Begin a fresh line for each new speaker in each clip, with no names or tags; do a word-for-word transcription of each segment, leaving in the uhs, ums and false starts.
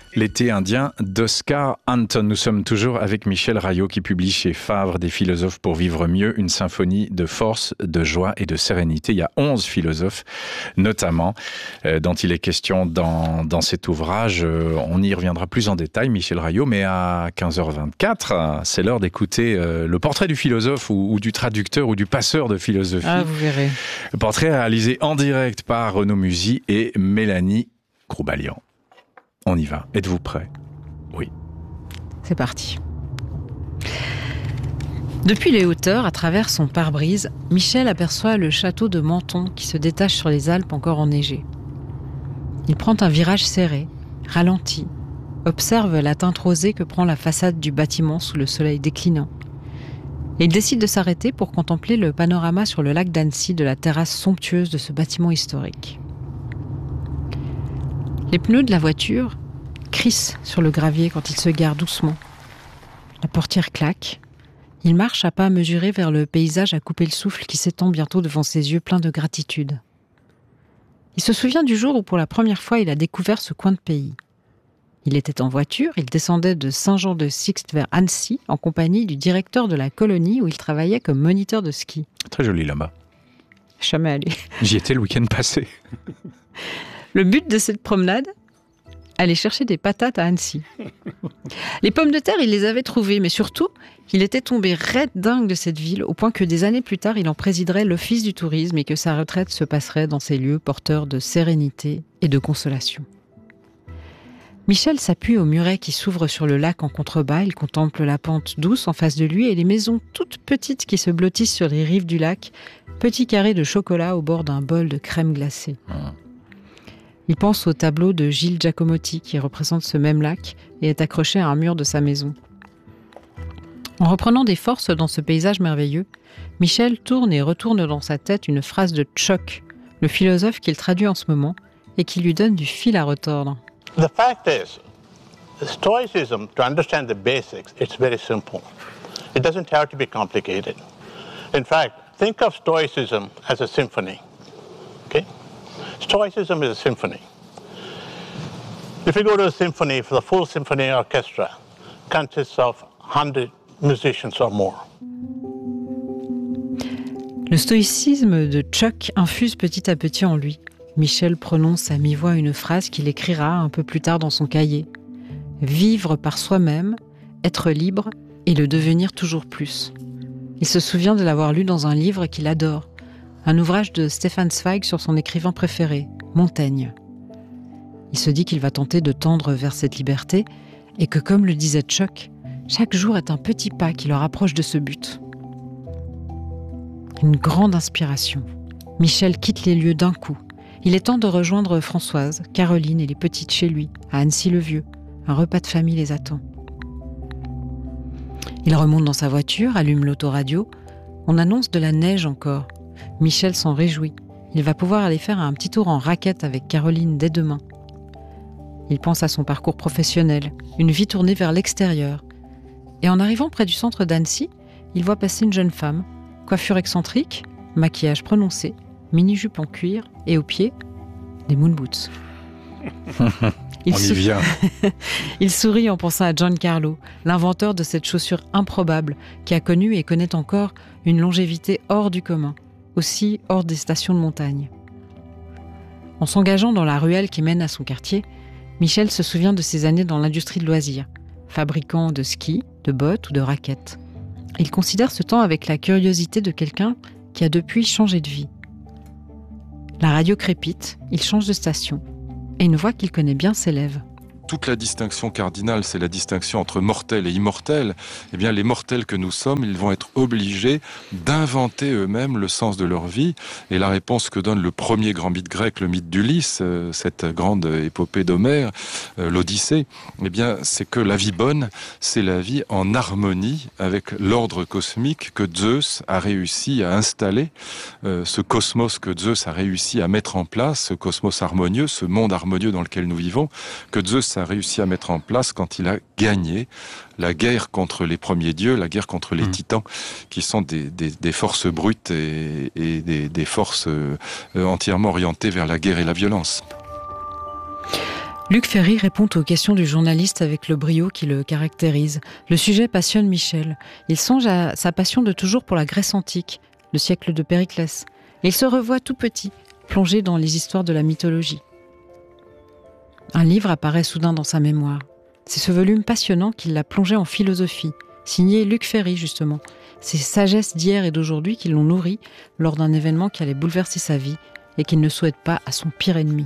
L'été indien d'Oscar Anton. Nous sommes toujours avec Michel Rayot qui publie chez Favre des philosophes pour vivre mieux, une symphonie de force, de joie et de sérénité. Il y a onze philosophes notamment euh, dont il est question dans, dans cet ouvrage. Euh, on y reviendra plus en détail, Michel Rayot, mais à quinze heures vingt-quatre, c'est l'heure d'écouter euh, le portrait du philosophe ou, ou du traducteur ou du passeur de philosophie.
Ah, vous verrez.
Le portrait réalisé en direct par Renaud Musy et Mélanie Croubalian. On y va. Êtes-vous prêts ? Oui.
C'est parti. Depuis les hauteurs, à travers son pare-brise, Michel aperçoit le château de Menton qui se détache sur les Alpes encore enneigées. Il prend un virage serré, ralentit, observe la teinte rosée que prend la façade du bâtiment sous le soleil déclinant. Et il décide de s'arrêter pour contempler le panorama sur le lac d'Annecy de la terrasse somptueuse de ce bâtiment historique. Les pneus de la voiture crissent sur le gravier quand il se gare doucement. La portière claque. Il marche à pas mesurés vers le paysage à couper le souffle qui s'étend bientôt devant ses yeux pleins de gratitude. Il se souvient du jour où pour la première fois il a découvert ce coin de pays. Il était en voiture, il descendait de Saint-Jean-de-Sixte vers Annecy en compagnie du directeur de la colonie où il travaillait comme moniteur de ski.
Très joli là-bas.
Jamais allé.
J'y étais le week-end passé.
Le but de cette promenade, aller chercher des patates à Annecy. Les pommes de terre, il les avait trouvées, mais surtout, il était tombé raide dingue de cette ville, au point que des années plus tard, il en présiderait l'office du tourisme et que sa retraite se passerait dans ces lieux porteurs de sérénité et de consolation. Michel s'appuie au muret qui s'ouvre sur le lac en contrebas, il contemple la pente douce en face de lui et les maisons toutes petites qui se blottissent sur les rives du lac, petits carrés de chocolat au bord d'un bol de crème glacée. Il pense au tableau de Gilles Giacomotti qui représente ce même lac et est accroché à un mur de sa maison. En reprenant des forces dans ce paysage merveilleux, Michel tourne et retourne dans sa tête une phrase de Chuck, le philosophe qu'il traduit en ce moment et qui lui donne du fil à retordre.
The fact is, Stoicism, to understand the basics, it's very simple. It doesn't have to be complicated. In fact, think of Stoicism as a symphony. Okay? Stoicism is a symphony. If you go to a symphony, for the full symphony orchestra consists of one hundred musicians or more.
Le stoïcisme de Chuck infuse petit à petit en lui. Michel prononce à mi-voix une phrase qu'il écrira un peu plus tard dans son cahier. Vivre par soi-même, être libre et le devenir toujours plus. Il se souvient de l'avoir lu dans un livre qu'il adore, un ouvrage de Stefan Zweig sur son écrivain préféré, Montaigne. Il se dit qu'il va tenter de tendre vers cette liberté et que, comme le disait Chuck, chaque jour est un petit pas qui le rapproche de ce but. Une grande inspiration. Michel quitte les lieux d'un coup. Il est temps de rejoindre Françoise, Caroline et les petites chez lui, à Annecy-le-Vieux. Un repas de famille les attend. Il remonte dans sa voiture, allume l'autoradio. On annonce de la neige encore. Michel s'en réjouit. Il va pouvoir aller faire un petit tour en raquette avec Caroline dès demain. Il pense à son parcours professionnel, une vie tournée vers l'extérieur. Et en arrivant près du centre d'Annecy, il voit passer une jeune femme, coiffure excentrique, maquillage prononcé, mini-jupe en cuir et aux pieds, des moon boots. Il
On y
sou...
vient.
Il sourit en pensant à Giancarlo, l'inventeur de cette chaussure improbable qui a connu et connaît encore une longévité hors du commun, aussi hors des stations de montagne. En s'engageant dans la ruelle qui mène à son quartier, Michel se souvient de ses années dans l'industrie de loisirs, fabricant de skis, de bottes ou de raquettes. Il considère ce temps avec la curiosité de quelqu'un qui a depuis changé de vie. La radio crépite, il change de station, et une voix qu'il connaît bien s'élève.
Toute la distinction cardinale, c'est la distinction entre mortels et immortels. Eh bien, les mortels que nous sommes, ils vont être obligés d'inventer eux-mêmes le sens de leur vie. Et la réponse que donne le premier grand mythe grec, le mythe d'Ulysse, euh, cette grande épopée d'Homère, euh, l'Odyssée, eh bien, c'est que la vie bonne, c'est la vie en harmonie avec l'ordre cosmique que Zeus a réussi à installer, euh, ce cosmos que Zeus a réussi à mettre en place, ce cosmos harmonieux, ce monde harmonieux dans lequel nous vivons, que Zeus a réussi à mettre en place quand il a gagné la guerre contre les premiers dieux, la guerre contre les mmh. titans, qui sont des, des, des forces brutes et, et des, des forces euh, entièrement orientées vers la guerre et la violence.
Luc Ferry répond aux questions du journaliste avec le brio qui le caractérise. Le sujet passionne Michel. Il songe à sa passion de toujours pour la Grèce antique, le siècle de Périclès. Et il se revoit tout petit, plongé dans les histoires de la mythologie. Un livre apparaît soudain dans sa mémoire. C'est ce volume passionnant qui l'a plongé en philosophie, signé Luc Ferry justement. Ces sagesses d'hier et d'aujourd'hui qui l'ont nourri lors d'un événement qui allait bouleverser sa vie et qu'il ne souhaite pas à son pire ennemi.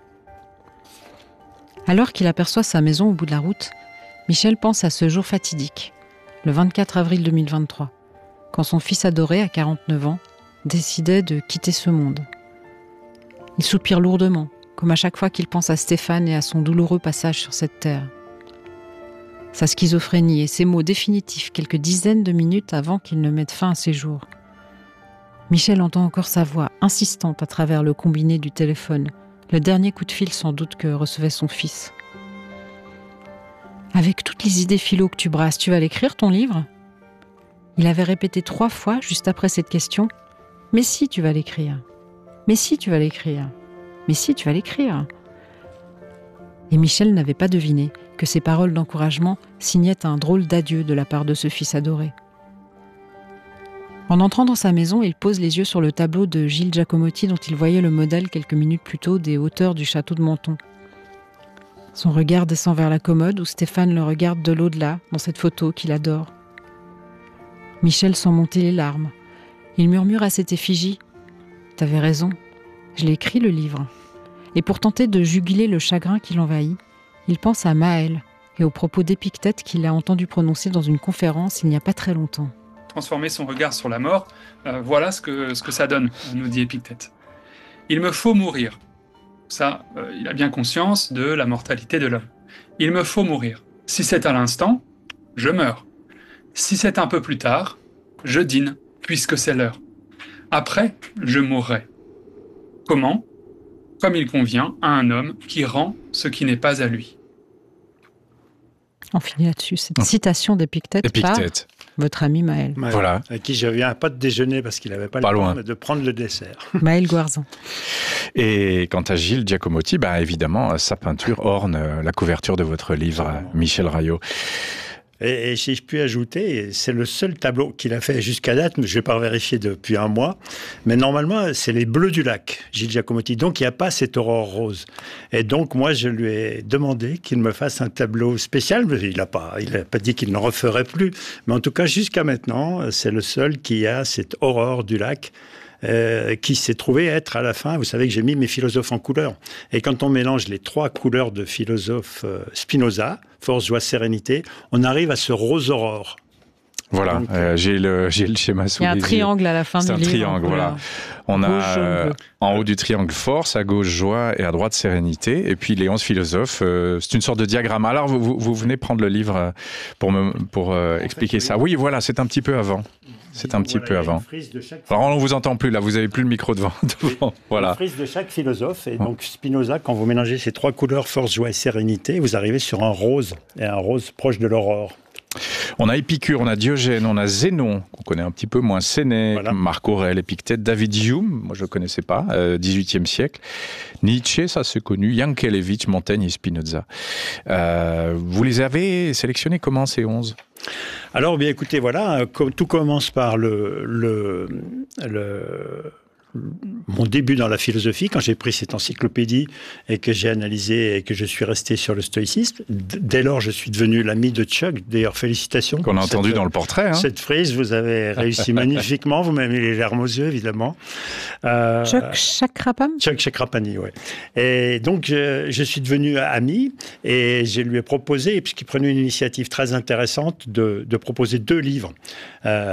Alors qu'il aperçoit sa maison au bout de la route, Michel pense à ce jour fatidique, le vingt-quatre avril deux mille vingt-trois, quand son fils adoré, à quarante-neuf ans, décidait de quitter ce monde. Il soupire lourdement, comme à chaque fois qu'il pense à Stéphane et à son douloureux passage sur cette terre. Sa schizophrénie et ses mots définitifs quelques dizaines de minutes avant qu'il ne mette fin à ses jours. Michel entend encore sa voix insistante à travers le combiné du téléphone, le dernier coup de fil sans doute que recevait son fils. « Avec toutes les idées philo que tu brasses, tu vas l'écrire ton livre ?» Il avait répété trois fois juste après cette question. « Mais si tu vas l'écrire, mais si tu vas l'écrire, mais si tu vas l'écrire !» Et Michel n'avait pas deviné que ces paroles d'encouragement signaient un drôle d'adieu de la part de ce fils adoré. En entrant dans sa maison, il pose les yeux sur le tableau de Gilles Giacomotti dont il voyait le modèle quelques minutes plus tôt des hauteurs du château de Menton. Son regard descend vers la commode où Stéphane le regarde de l'au-delà dans cette photo qu'il adore. Michel sent monter les larmes. Il murmure à cette effigie « T'avais raison, je l'ai écrit le livre ». Et pour tenter de juguler le chagrin qui l'envahit, il pense à Maël et aux propos d'Épictète qu'il a entendu prononcer dans une conférence il n'y a pas très longtemps.
Transformer son regard sur la mort, euh, voilà ce que, ce que ça donne, nous dit Épictète. Il me faut mourir. Ça, euh, il a bien conscience de la mortalité de l'homme. Il me faut mourir. Si c'est à l'instant, je meurs. Si c'est un peu plus tard, je dîne, puisque c'est l'heure. Après, je mourrai. Comment ? Comme il convient à un homme qui rend ce qui n'est pas à lui.
On finit là-dessus. Cette citation d'Épictète par votre ami Maël.
Maël.
Voilà.
Avec qui je viens pas de déjeuner parce qu'il n'avait pas,
pas
le
loin.
temps de prendre le dessert.
Maël Gouarzan.
Et quant à Gilles Giacomotti, bah évidemment, sa peinture orne la couverture de votre livre, Michel Rayot.
Et, et si je puis ajouter, c'est le seul tableau qu'il a fait jusqu'à date, mais je ne vais pas vérifier depuis un mois, mais normalement, c'est les Bleus du lac, Gilles Giacomotti. Donc, il n'y a pas cette aurore rose. Et donc, moi, je lui ai demandé qu'il me fasse un tableau spécial, mais il n'a pas, il a pas dit qu'il ne referait plus. Mais en tout cas, jusqu'à maintenant, c'est le seul qui a cette aurore du lac. Euh, qui s'est trouvé être à la fin, vous savez que j'ai mis mes philosophes en couleurs. Et quand on mélange les trois couleurs de philosophe euh, Spinoza, force, joie, sérénité, on arrive à ce rose aurore.
Voilà,
Donc,
euh, j'ai le j'ai le schéma sous les yeux.
Il y a un triangle à la fin du livre.
C'est un triangle, voilà. On a
rouge, jaune,
euh,
bleu.
en haut du triangle force, à gauche joie et à droite sérénité. Et puis les onze philosophes, euh, c'est une sorte de diagramme. Alors vous, vous, vous venez prendre le livre pour me pour euh, expliquer ça. Oui, voilà, c'est un petit peu avant. C'est un petit
voilà,
peu avant. Alors on ne vous entend plus là, vous avez plus le micro devant. devant. Voilà.
Une frise de chaque philosophe. Et donc Spinoza, quand vous mélangez ces trois couleurs, force, joie et sérénité, vous arrivez sur un rose, et un rose proche de l'aurore.
On a Épicure, on a Diogène, on a Zénon, qu'on connaît un petit peu moins, Sénèque, voilà. Marc Aurèle, Épictète, David Hume, moi je ne connaissais pas, euh, dix-huitième siècle, Nietzsche, ça c'est connu, Yankelevitch, Montaigne et Spinoza. Euh, vous les avez sélectionnés comment ces onze ?
Alors bien écoutez, voilà, tout commence par le... le, le mon début dans la philosophie, quand j'ai pris cette encyclopédie et que j'ai analysé et que je suis resté sur le stoïcisme. Dès lors, je suis devenu l'ami de Chuck. D'ailleurs, félicitations.
Qu'on a
cette,
entendu dans le portrait. Hein.
Cette frise, vous avez réussi magnifiquement. Vous m'avez mis les larmes aux yeux, évidemment.
Euh, Chuck Chakrapani.
Chuck Chakrapani, oui. Et donc, je, je suis devenu ami et je lui ai proposé, puisqu'il prenait une initiative très intéressante, de, de proposer deux livres. Euh,